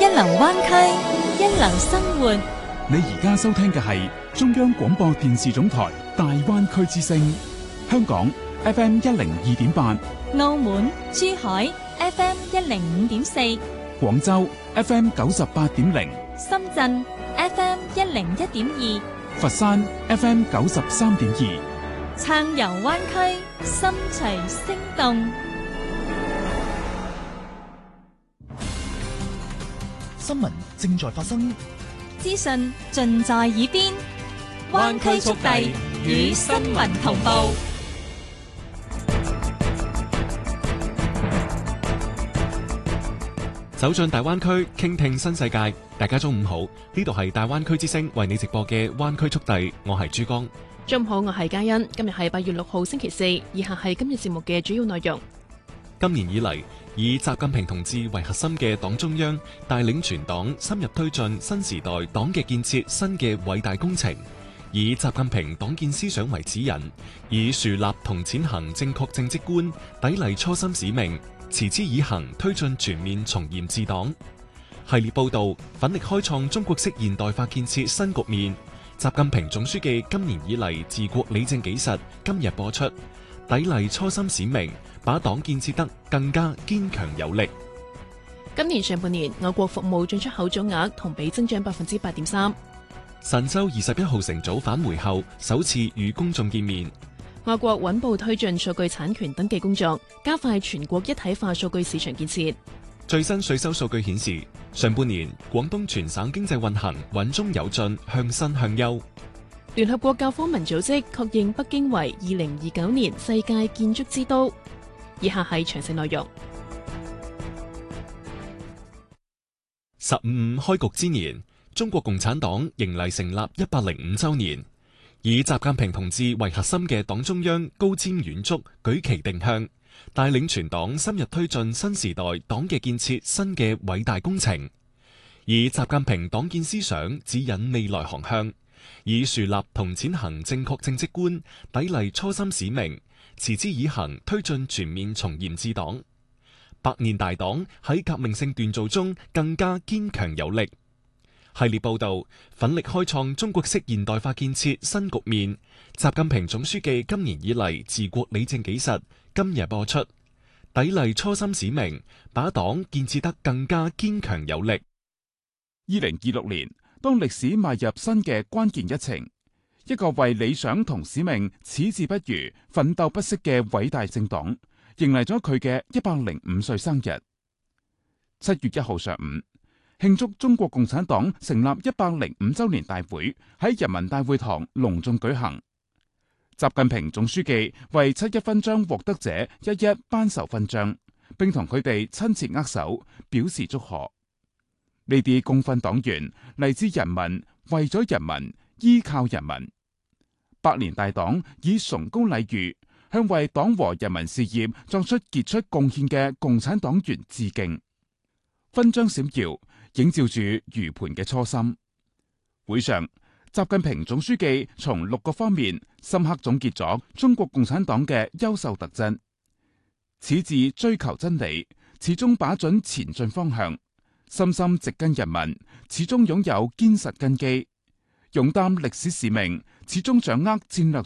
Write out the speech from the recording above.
流灣區，一流生活。 你而家收聽嘅係中央廣播電視總台大灣區之聲，香港 FM 102.8， 澳門、珠海 FM 105.4， 廣州 FM 98.0， 深圳 FM 101.2， 佛山 FM 93.2， 暢遊灣區，心隨聲動。 新聞正在發生， 資訊盡在耳邊，灣區速遞與新聞同步。 走進大灣區，傾聽新世界。大家中午好，呢度係大灣區之聲為你直播嘅灣區速遞，我係珠江。 中午好，我係嘉欣。今日係8月6號星期四，以下係今日節目嘅主要內容。 今年以嚟，以習近平同志為核心嘅黨中央帶領全黨深入推進新時代黨嘅建設新嘅偉大工程，以習近平黨建思想為指引，以樹立同踐行正確政績觀，砥礪初心使命，持之以恆推進全面從嚴治黨。系列報導奮力開創中國式現代化建設新局面。習近平總書記今年以嚟治國理政紀實今日播出，砥礪初心使命，把黨建設得更加堅強有力。 今年上半年，我國服務進出口總額同比增長8.3%。 神舟21號乘組返回後，首次與公眾見面。 我國穩步推進數據產權登記工作，加快全國一體化數據市場建設。 最新稅收數據顯示，上半年廣東全省經濟運行穩中有進，向新向優。 聯合國教科文組織確認北京為2029年世界建築之都。以下係詳細內容。 15開局之年，中國共產黨迎嚟成立105週年，以習近平同志為核心嘅黨中央高瞻遠矚，舉旗定向，帶領全黨深入推進新時代黨嘅建設新嘅偉大工程，以習近平黨建思想指引未來航向，以樹立同踐行正確政績觀，砥礪初心使命，持之以恆推進全面從嚴治黨。百年大黨喺革命性鍛造中更加堅強有力。系列報導奮力開創中國式現代化建設新局面。習近平總書記今年以嚟治國理政紀實今日播出，砥礪初心使命，把黨建設得更加堅強有力。 2026年，當歷史邁入新嘅關鍵一程，一個為理想同使命矢志不渝、奮鬥不息嘅偉大政黨，迎嚟咗佢嘅105歲生日。7月1號上午，慶祝中國共產黨成立105週年大會喺人民大會堂隆重舉行。習近平總書記為7·1勳章獲得者一一頒授勳章，並同佢哋親切握手，表示祝賀。呢啲功勳黨員嚟自人民，為咗人民，依靠人民。百年大黨以崇高禮遇向為黨和人民事業作出傑出貢獻嘅共產黨員致敬。勳章閃耀，映照住茹盤嘅初心。會上，習近平總書記從6個方面深刻總結咗中國共產黨嘅優秀特質：矢志追求真理，始終把準前進方向；深深植根人民，始終擁有堅實根基；勇擔歷史使命，始終掌握戰略